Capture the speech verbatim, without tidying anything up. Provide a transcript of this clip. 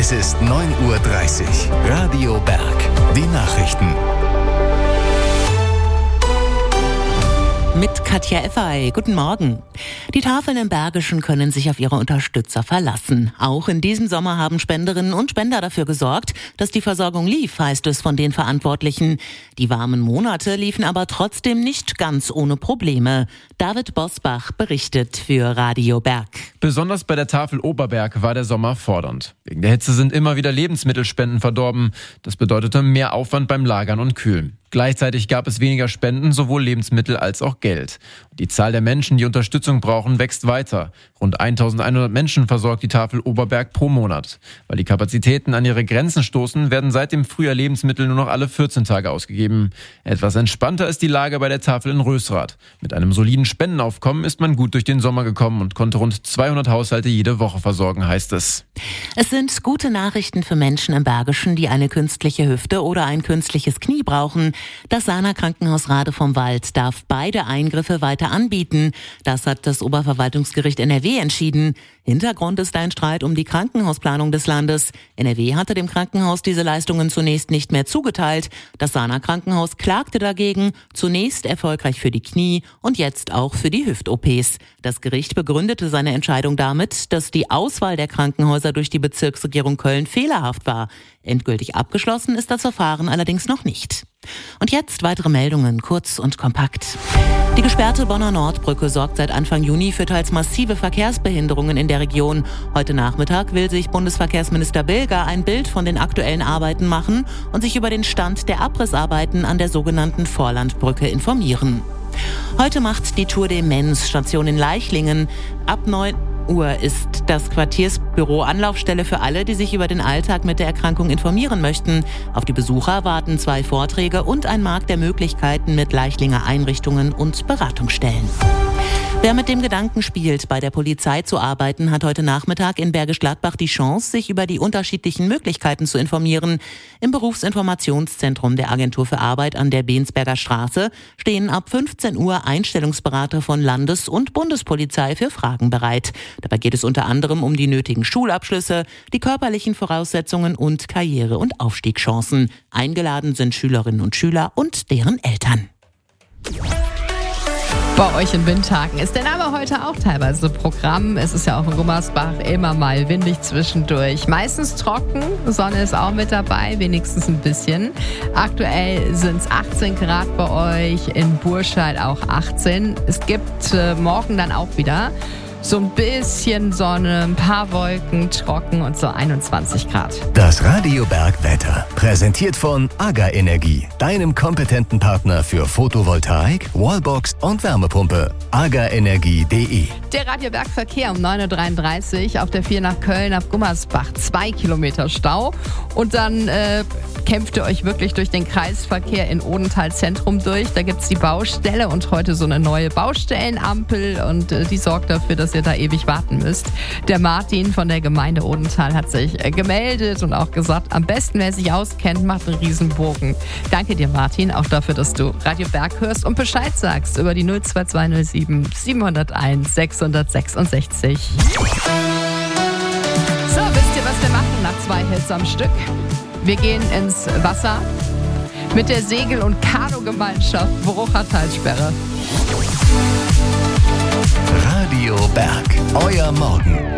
Es ist neun Uhr dreißig. Radio Berg. Die Nachrichten. Mit Katja Effay. Guten Morgen. Die Tafeln im Bergischen können sich auf ihre Unterstützer verlassen. Auch in diesem Sommer haben Spenderinnen und Spender dafür gesorgt, dass die Versorgung lief, heißt es von den Verantwortlichen. Die warmen Monate liefen aber trotzdem nicht ganz ohne Probleme. David Bosbach berichtet für Radio Berg. Besonders bei der Tafel Oberberg war der Sommer fordernd. Wegen der Hitze sind immer wieder Lebensmittelspenden verdorben. Das bedeutete mehr Aufwand beim Lagern und Kühlen. Gleichzeitig gab es weniger Spenden, sowohl Lebensmittel als auch Geld. Die Zahl der Menschen, die Unterstützung brauchen, wächst weiter. Rund eintausendeinhundert Menschen versorgt die Tafel Oberberg pro Monat. Weil die Kapazitäten an ihre Grenzen stoßen, werden seit dem Frühjahr Lebensmittel nur noch alle vierzehn Tage ausgegeben. Etwas entspannter ist die Lage bei der Tafel in Rösrath. Mit einem soliden Spendenaufkommen ist man gut durch den Sommer gekommen und konnte rund zweihundert Haushalte jede Woche versorgen, heißt es. Es sind gute Nachrichten für Menschen im Bergischen, die eine künstliche Hüfte oder ein künstliches Knie brauchen. Das Sana Krankenhaus Rade vom Wald darf beide Eingriffe weiter anbieten. Das hat das Oberverwaltungsgericht N R W entschieden. Hintergrund ist ein Streit um die Krankenhausplanung des Landes. N R W hatte dem Krankenhaus diese Leistungen zunächst nicht mehr zugeteilt. Das Sana Krankenhaus klagte dagegen, zunächst erfolgreich für die Knie und jetzt auch für die Hüft-O Ps. Das Gericht begründete seine Entscheidung damit, dass die Auswahl der Krankenhäuser durch die Bezirksregierung Köln fehlerhaft war. Endgültig abgeschlossen ist das Verfahren allerdings noch nicht. Und jetzt weitere Meldungen, kurz und kompakt. Die gesperrte Bonner Nordbrücke sorgt seit Anfang Juni für teils massive Verkehrsbehinderungen in der Region. Heute Nachmittag will sich Bundesverkehrsminister Bilger ein Bild von den aktuellen Arbeiten machen und sich über den Stand der Abrissarbeiten an der sogenannten Vorlandbrücke informieren. Heute macht die Tour de Mens Station in Leichlingen. Ab neun Uhr ist das Quartiersbüro Anlaufstelle für alle, die sich über den Alltag mit der Erkrankung informieren möchten. Auf die Besucher warten zwei Vorträge und ein Markt der Möglichkeiten mit Leichlinger Einrichtungen und Beratungsstellen. Wer mit dem Gedanken spielt, bei der Polizei zu arbeiten, hat heute Nachmittag in Bergisch Gladbach die Chance, sich über die unterschiedlichen Möglichkeiten zu informieren. Im Berufsinformationszentrum der Agentur für Arbeit an der Bensberger Straße stehen ab fünfzehn Uhr Einstellungsberater von Landes- und Bundespolizei für Fragen bereit. Dabei geht es unter anderem um die nötigen Schulabschlüsse, die körperlichen Voraussetzungen und Karriere- und Aufstiegschancen. Eingeladen sind Schülerinnen und Schüler und deren Eltern. Bei euch in Windhaken ist der Name heute auch teilweise Programm. Es ist ja auch in Gummersbach immer mal windig zwischendurch. Meistens trocken, Sonne ist auch mit dabei, wenigstens ein bisschen. Aktuell sind es achtzehn Grad bei euch, in Burscheid auch achtzehn. Es gibt äh, morgen dann auch wieder so ein bisschen Sonne, ein paar Wolken, trocken und so einundzwanzig Grad. Das Radio Berg Wetter. Präsentiert von AGA Energie, deinem kompetenten Partner für Photovoltaik, Wallbox und Wärmepumpe. aga energie punkt de. Der Radio Berg Verkehr um neun Uhr dreiunddreißig auf der vier nach Köln ab Gummersbach. Zwei Kilometer Stau. Und dann äh, kämpft ihr euch wirklich durch den Kreisverkehr in Odenthal Zentrum durch. Da gibt es die Baustelle und heute so eine neue Baustellenampel und äh, die sorgt dafür, dass ihr da ewig warten müsst. Der Martin von der Gemeinde Odenthal hat sich äh, gemeldet und auch gesagt, am besten, wer sich auskennt, macht einen Riesenbogen. Danke dir, Martin, auch dafür, dass du Radio Berg hörst und Bescheid sagst über die null zwei zwei null sieben sieben null eins sechs sechs sechs. So, wisst ihr, was wir machen nach zwei Hits am Stück? Wir gehen ins Wasser mit der Segel- und Kanu-Gemeinschaft Brucher Talsperre. Radio Berg. Euer Morgen.